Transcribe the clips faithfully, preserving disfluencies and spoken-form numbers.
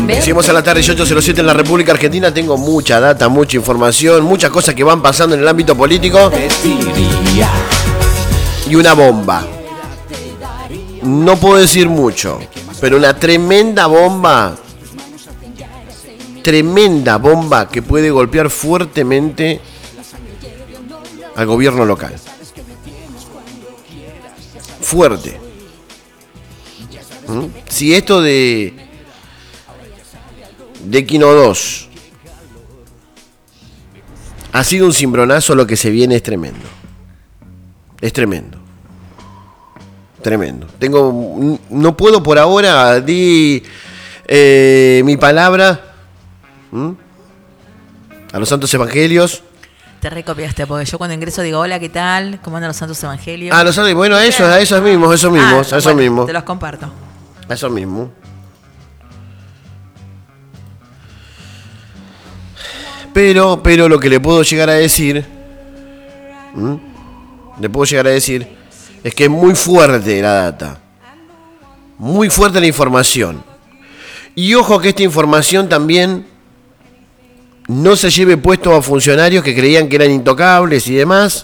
Seguimos a la tarde, ocho cero siete en la República Argentina. Tengo mucha data, mucha información, muchas cosas que van pasando en el ámbito político. Y una bomba. No puedo decir mucho, pero una tremenda bomba. Tremenda bomba que puede golpear fuertemente al gobierno local. Fuerte. ¿Mm? Si esto de de Quino dos ha sido un cimbronazo, lo que se viene es tremendo. Es tremendo. Tremendo. Tengo, no puedo por ahora, di eh, mi palabra ¿Mm? a los santos evangelios. Te recopiaste, porque yo cuando ingreso digo, hola, ¿qué tal? ¿Cómo andan los santos evangelios? Ah, los santos, bueno, a esos, a esos mismos, a esos mismos, ah, a esos bueno, mismos. Te los comparto. A esos mismos. Pero, pero lo que le puedo llegar a decir, ¿Mm? le puedo llegar a decir, es que es muy fuerte la data. Muy fuerte la información. Y ojo que esta información también no se lleve puesto a funcionarios que creían que eran intocables y demás.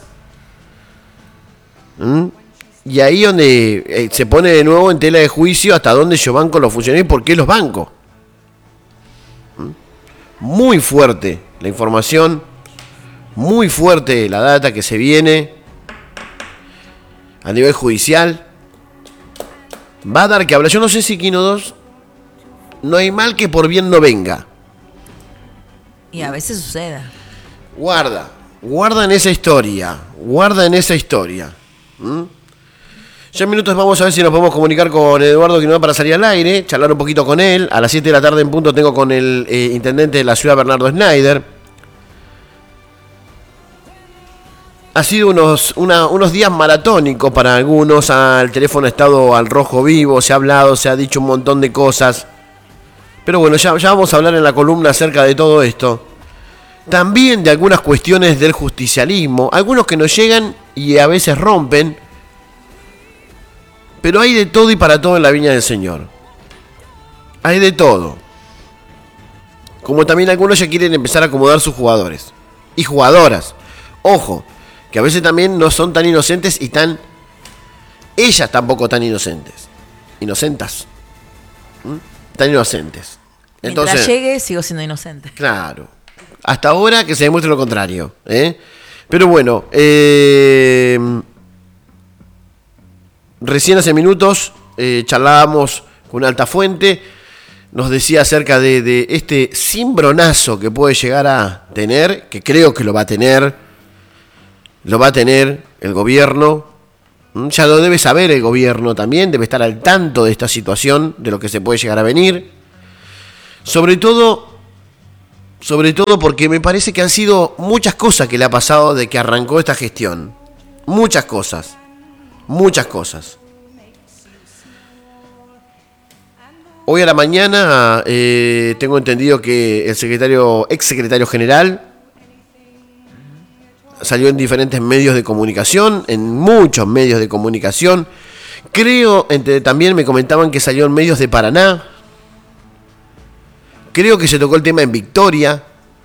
¿Mm? Y ahí donde eh, se pone de nuevo en tela de juicio hasta dónde yo banco los funcionarios y por qué los banco. ¿Mm? Muy fuerte la información, muy fuerte la data que se viene a nivel judicial. Va a dar que hablar. Yo no sé si Quino dos, no hay mal que por bien no venga. Y a veces sucede. Guarda, guarda en esa historia, guarda en esa historia. ¿Mm? Ya en minutos vamos a ver si nos podemos comunicar con Eduardo Quino para salir al aire, charlar un poquito con él. A las siete de la tarde en punto tengo con el eh, intendente de la ciudad, Bernardo Schneider. Ha sido unos, una, unos días maratónicos para algunos. El teléfono ha estado al rojo vivo, se ha hablado, se ha dicho un montón de cosas. Pero bueno, ya, ya vamos a hablar en la columna acerca de todo esto. También de algunas cuestiones del justicialismo. Algunos que nos llegan y a veces rompen. Pero hay de todo y para todo en la viña del Señor. Hay de todo. Como también algunos ya quieren empezar a acomodar sus jugadores. Y jugadoras. Ojo, que a veces también no son tan inocentes y tan... Ellas tampoco tan inocentes. Inocentas. ¿Mm? Tan inocentes. Entonces, mientras llegue, sigo siendo inocente. Claro. Hasta ahora que se demuestre lo contrario. ¿eh? Pero bueno, eh, recién hace minutos eh, charlábamos con Altafuente. Nos decía acerca de, de este cimbronazo que puede llegar a tener, que creo que lo va a tener, lo va a tener el gobierno. Ya lo debe saber el gobierno también, debe estar al tanto de esta situación, de lo que se puede llegar a venir. Sobre todo, sobre todo porque me parece que han sido muchas cosas que le ha pasado de que arrancó esta gestión. Muchas cosas, muchas cosas. Hoy a la mañana eh, tengo entendido que el secretario, ex secretario general, salió en diferentes medios de comunicación, en muchos medios de comunicación. Creo, entre, también me comentaban que salió en medios de Paraná. Creo que se tocó el tema en Victoria.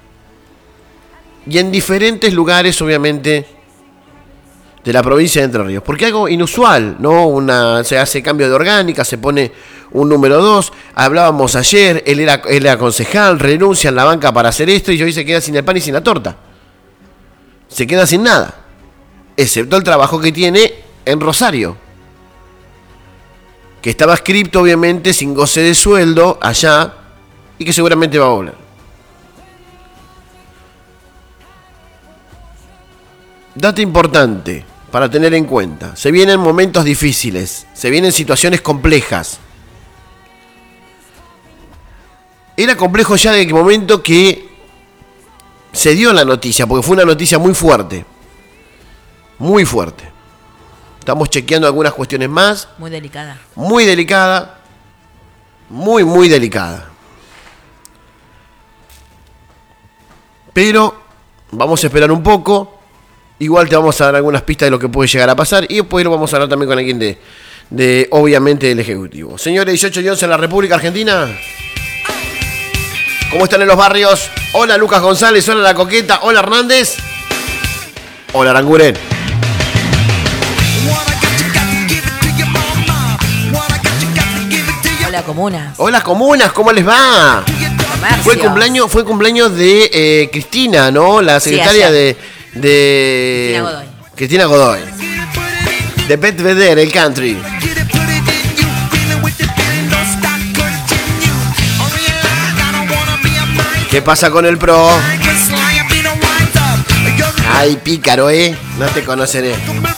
Y en diferentes lugares, obviamente, de la provincia de Entre Ríos. Porque algo inusual, ¿no? Una, se hace cambio de orgánica, se pone un número dos. Hablábamos ayer, él era, él era concejal, renuncia en la banca para hacer esto y hoy se queda sin el pan y sin la torta. Se queda sin nada, excepto el trabajo que tiene en Rosario, que estaba adscripto obviamente sin goce de sueldo allá y que seguramente va a volver. Dato importante para tener en cuenta: se vienen momentos difíciles, se vienen situaciones complejas. Era complejo ya de momento que se dio la noticia, porque fue una noticia muy fuerte. Muy fuerte. Estamos chequeando algunas cuestiones más. Muy delicada. Muy delicada. Muy, muy delicada. Pero vamos a esperar un poco. Igual te vamos a dar algunas pistas de lo que puede llegar a pasar. Y después lo vamos a hablar también con alguien de, de obviamente, del Ejecutivo. Señores, dieciocho y once en la República Argentina. ¿Cómo están en los barrios? Hola Lucas González, hola La Coqueta, hola Hernández. Hola Aranguren. Hola, comunas. Hola comunas, ¿cómo les va? Comercios. Fue cumpleaños, fue cumpleaños de eh, Cristina, ¿no? La secretaria Sí, de, de... Cristina Godoy. Cristina Godoy. De Pet Vedder, el country. ¿Qué pasa con el pro? Ay, pícaro, ¿eh? No te conoceré.